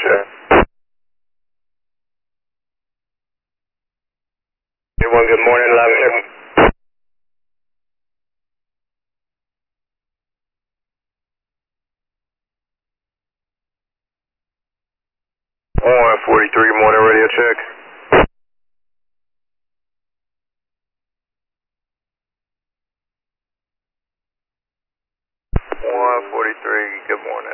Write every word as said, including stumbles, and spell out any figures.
check. Anyone, good morning, eleven check. one forty-three, morning radio check. one forty-three, good morning.